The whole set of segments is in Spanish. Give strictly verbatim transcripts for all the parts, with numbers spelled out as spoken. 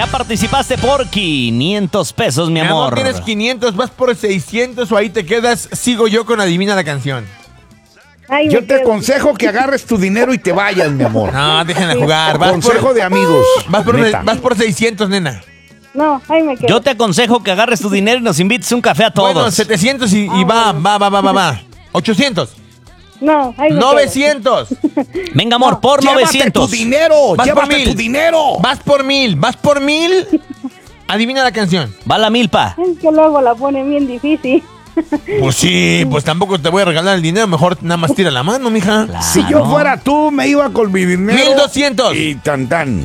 Ya participaste por quinientos pesos, mi Mi amor, amor. tienes quinientos, vas por seiscientos o ahí te quedas. Sigo yo con Adivina la Canción. Ay, Yo me te quedo. aconsejo que agarres tu dinero y te vayas, mi amor. No, déjenla jugar. Vas Consejo por, de amigos. vas por, neta. vas por seiscientos, nena. No, ahí me quedo. Yo te aconsejo que agarres tu dinero y nos invites un café a todos. Bueno, setecientos y, y va, va, va, va, va, va. ochocientos. No, ahí me novecientos. Venga, amor, por Llévate novecientos. tu dinero, Vas por llévate mil. tu dinero. Vas por mil, vas por mil. Adivina la canción. Va la milpa. quedo. Es que luego la ponen bien difícil. Pues sí, pues tampoco te voy a regalar el dinero. Mejor nada más tira la mano, mija. Claro. Si yo fuera tú, me iba con mi dinero. Mil doscientos. Y tan tan.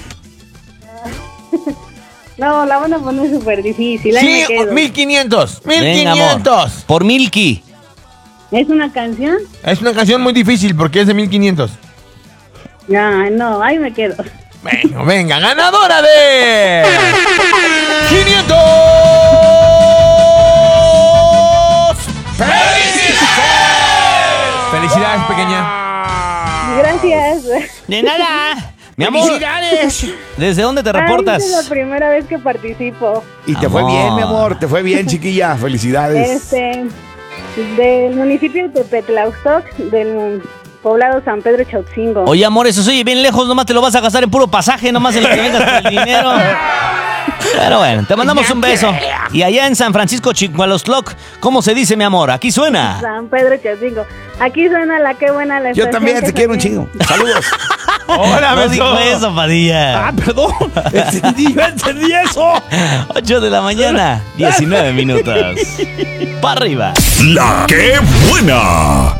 No, la van a poner súper difícil. Ahí Sí, me quedo. mil quinientos. Mil Venga, amor. quinientos. Por Milky. ¿Es una canción? Es una canción muy difícil porque es de mil quinientos. Ya, no, ahí me quedo. Bueno, venga, ganadora de quinientos. Felicidades, pequeña. Gracias. De nada. Mi amor, ¡Felicidades! ¿desde dónde te Ay, reportas? esta es la primera vez que participo. Y te fue Amor. bien, mi amor. Te fue bien, chiquilla. Felicidades. Este, del municipio de Tepetlaustoc, del poblado San Pedro Chautzingo. Oye, amor, eso se oye bien lejos, nomás te lo vas a gastar en puro pasaje, nomás en lo que vengas por el dinero. Pero bueno, te mandamos un beso. Y allá en San Francisco Chihualostloc, ¿cómo se dice, mi amor? Aquí suena. San Pedro Chautzingo. Aquí suena la que buena la Yo estación también que te quiero un también- chingo. Saludos. Hola, No beso. dijo eso, Padilla. Ah, perdón. Entendí, yo entendí eso. ocho de la mañana, diecinueve minutos. Para arriba. La que buena.